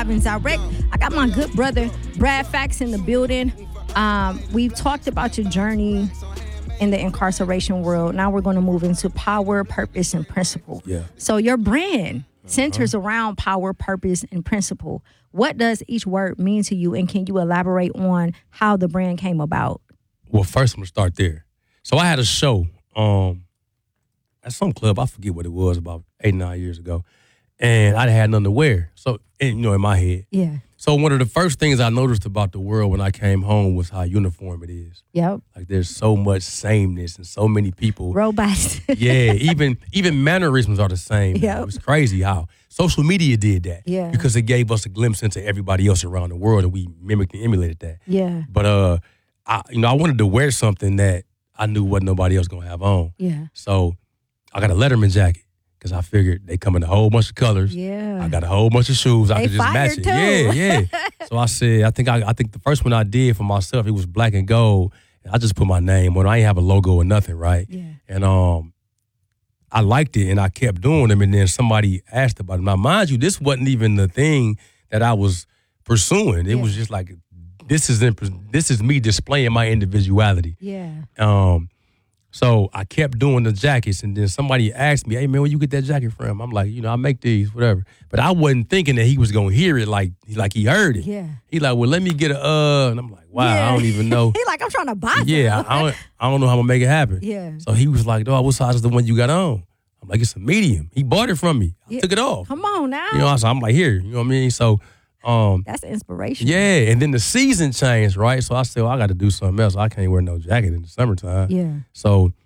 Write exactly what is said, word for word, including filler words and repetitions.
live and direct. I got my good brother, Brad Fax, in the building. Um, we've talked about your journey in the incarceration world. Now we're going to move into power, purpose, and principle. Yeah. So your brand centers uh-huh. around power, purpose, and principle. What does each word mean to you, and can you elaborate on how the brand came about? Well, first I'm going to start there. So I had a show um, at some club. I forget what it was, about eight, nine years ago. And I had nothing to wear. So, and, you know, in my head. Yeah. So one of the first things I noticed about the world when I came home was how uniform it is. Yep. Like there's so much sameness and so many people. Robots. yeah, even even mannerisms are the same. Yeah. It was crazy how social media did that. Yeah. Because it gave us a glimpse into everybody else around the world, and we mimicked and emulated that. Yeah. But uh, I you know I wanted to wear something that I knew what nobody else gonna have on. Yeah. So I got a Letterman jacket. Because I figured they come in a whole bunch of colors. Yeah. I got a whole bunch of shoes. I they could just match it. Too. Yeah, yeah. So I said, I think I, I think the first one I did for myself, it was black and gold. And I just put my name on it. I ain't have a logo or nothing, right? Yeah. And um, I liked it, and I kept doing them. And then somebody asked about it. Now, mind you, this wasn't even the thing that I was pursuing. It yeah. was just like, this is this is me displaying my individuality. Yeah. Um. So I kept doing the jackets, and then somebody asked me, hey, man, where you get that jacket from? I'm like, you know, I make these, whatever. But I wasn't thinking that he was going to hear it like like he heard it. Yeah. He like, well, let me get a, uh, and I'm like, wow, yeah. I don't even know. he like, I'm trying to buy Yeah, I, I, don't, I don't know how I'm going to make it happen. Yeah. So he was like, dog, what size is the one you got on? I'm like, it's a medium. He bought it from me. I yeah. took it off. Come on now. You know, so I'm like, here, you know what I mean? So, um, that's inspiration. Yeah, and then the season changed, right? So I said, well, I got to do something else. I can't wear no jacket in the summertime. Yeah. So